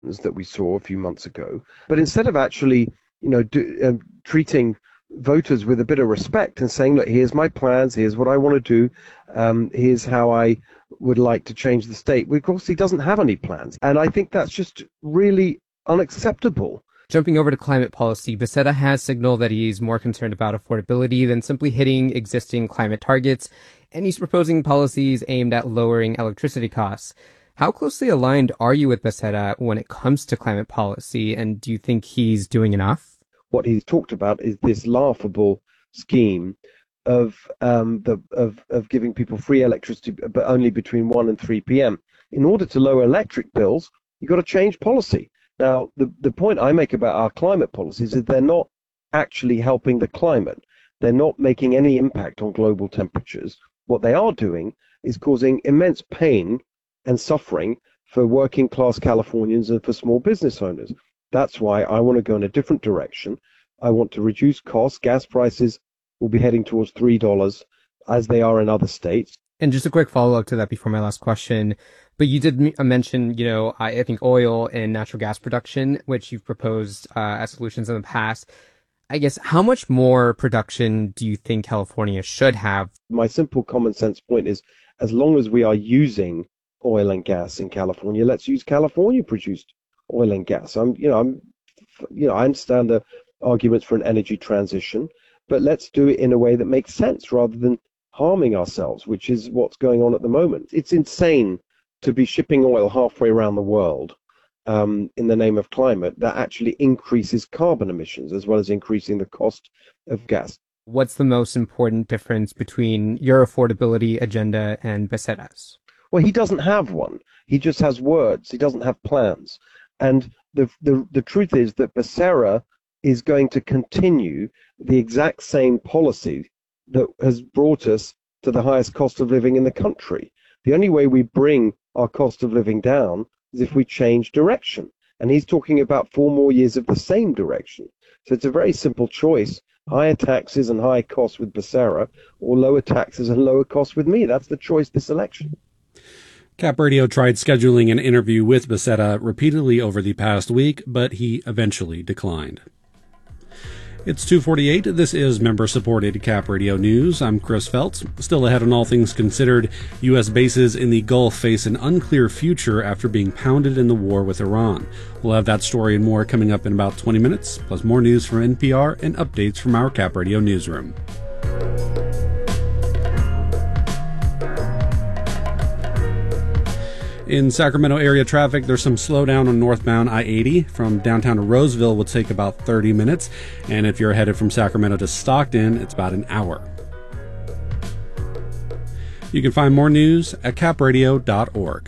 that we saw a few months ago. But instead of actually, treating voters with a bit of respect and saying, look, here's my plans, here's what I want to do, here's how I would like to change the state. Well, of course, he doesn't have any plans. And I think that's just really unacceptable. Jumping over to climate policy, Becerra has signaled that he's more concerned about affordability than simply hitting existing climate targets, and he's proposing policies aimed at lowering electricity costs. How closely aligned are you with Becerra when it comes to climate policy, and do you think he's doing enough? What he's talked about is this laughable scheme of giving people free electricity, but only between 1 and 3 p.m. In order to lower electric bills, you've got to change policy. Now, the point I make about our climate policies is they're not actually helping the climate. They're not making any impact on global temperatures. What they are doing is causing immense pain and suffering for working class Californians and for small business owners. That's why I want to go in a different direction. I want to reduce costs. Gas prices will be heading towards $3 as they are in other states. And just a quick follow-up to that before my last question. But you did mention, I think oil and natural gas production, which you've proposed as solutions in the past. I guess, how much more production do you think California should have? My simple common sense point is, as long as we are using oil and gas in California, let's use California-produced oil and gas. I understand the arguments for an energy transition, but let's do it in a way that makes sense rather than harming ourselves, which is what's going on at the moment. It's insane to be shipping oil halfway around the world in the name of climate that actually increases carbon emissions as well as increasing the cost of gas. What's the most important difference between your affordability agenda and Becerra's? Well, he doesn't have one. He just has words. He doesn't have plans. And the truth is that Becerra is going to continue the exact same policy that has brought us to the highest cost of living in the country. The only way we bring our cost of living down is if we change direction. And he's talking about 4 more years of the same direction. So it's a very simple choice: higher taxes and higher costs with Becerra, or lower taxes and lower costs with me. That's the choice this election. Cap Radio tried scheduling an interview with Becerra repeatedly over the past week, but he eventually declined. It's 2:48. This is member-supported Cap Radio News. I'm Chris Feltz. Still ahead on All Things Considered, U.S. bases in the Gulf face an unclear future after being pounded in the war with Iran. We'll have that story and more coming up in about 20 minutes, plus more news from NPR and updates from our Cap Radio newsroom. In Sacramento area traffic, there's some slowdown on northbound I-80. From downtown to Roseville will take about 30 minutes. And if you're headed from Sacramento to Stockton, it's about an hour. You can find more news at capradio.org.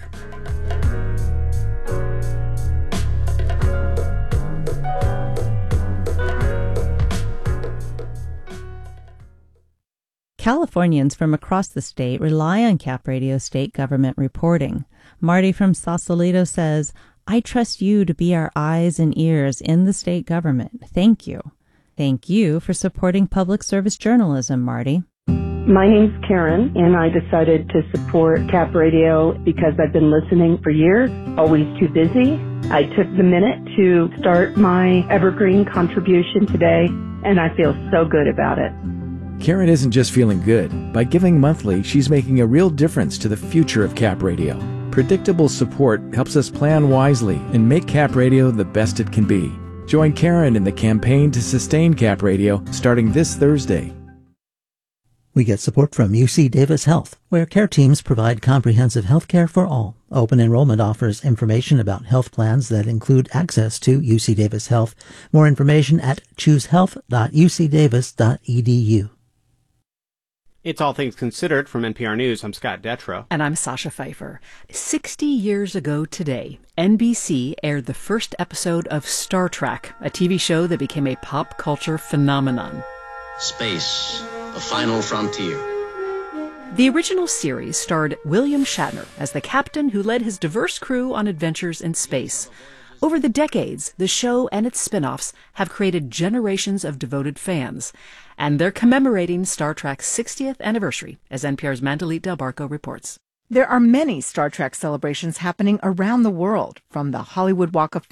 Californians from across the state rely on Cap Radio state government reporting. Marty from Sausalito says, I trust you to be our eyes and ears in the state government. Thank you. Thank you for supporting public service journalism, Marty. My name's Karen, and I decided to support Cap Radio because I've been listening for years, always too busy. I took the minute to start my evergreen contribution today, and I feel so good about it. Karen isn't just feeling good. By giving monthly, she's making a real difference to the future of Cap Radio. Predictable support helps us plan wisely and make Cap Radio the best it can be. Join Karen in the campaign to sustain Cap Radio starting this Thursday. We get support from UC Davis Health, where care teams provide comprehensive health care for all. Open enrollment offers information about health plans that include access to UC Davis Health. More information at choosehealth.ucdavis.edu. It's All Things Considered from NPR News. I'm Scott Detrow. And I'm Sasha Pfeiffer. 60 years ago today, NBC aired the first episode of Star Trek, a TV show that became a pop culture phenomenon. Space, the final frontier. The original series starred William Shatner as the captain who led his diverse crew on adventures in space. Over the decades, the show and its spin-offs have created generations of devoted fans, and they're commemorating Star Trek's 60th anniversary, as NPR's Mandalit Del Barco reports. There are many Star Trek celebrations happening around the world, from the Hollywood Walk of